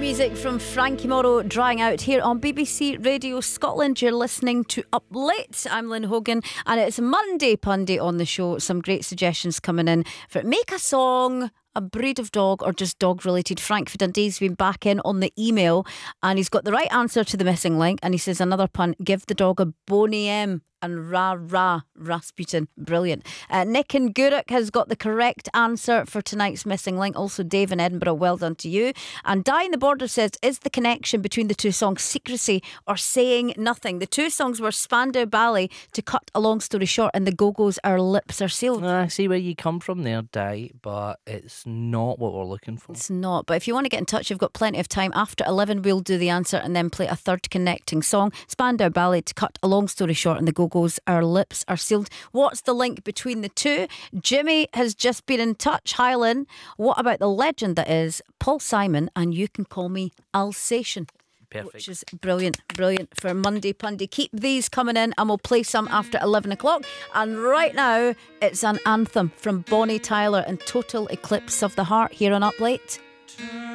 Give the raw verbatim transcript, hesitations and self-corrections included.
music from Frankie Morrow, Drying Out, here on B B C Radio Scotland. You're listening to Up Late. I'm Lynn Hogan, and it's Monday Punday on the show. Some great suggestions coming in for make a song, a breed of dog, or just dog related. Frank for Dundee's been back in on the email, and he's got the right answer to the missing link. And he says another pun: give the dog a Boney M. And Ra Ra Rasputin. Brilliant. Uh, Nick in Guruk has got the correct answer for tonight's missing link. Also Dave in Edinburgh, well done to you. And Di in the Border says, is the connection between the two songs secrecy or saying nothing? The two songs were Spandau Ballet, To Cut a Long Story Short, and the Go-Go's Our Lips Are Sealed. I see where you come from there, Di, but it's not what we're looking for. It's not. But if you want to get in touch, you've got plenty of time. After eleven, we'll do the answer and then play a third connecting song. Spandau Ballet, To Cut a Long Story Short, and the Go-Go's Our Lips Are Sealed. What's the link between the two? Jimmy has just been in touch. Hi, Lynn. What about the legend that is Paul Simon and You Can Call Me Alsatian? Perfect. Which is brilliant, brilliant for Monday Punday. Keep these coming in and we'll play some after eleven o'clock. And right now, it's an anthem from Bonnie Tyler and Total Eclipse of the Heart here on Up Late.